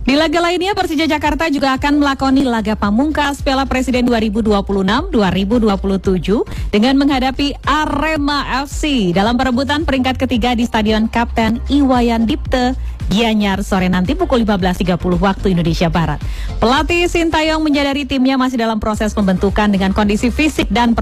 Di laga lainnya, Persija Jakarta juga akan melakoni laga pamungkas Piala Presiden 2026-2027 dengan menghadapi Arema FC dalam perebutan peringkat ketiga di Stadion Kapten Iwayan Dipte, Gianyar sore nanti pukul 15.30 waktu Indonesia Barat. Pelatih Sintayong menyadari timnya masih dalam proses pembentukan dengan kondisi fisik dan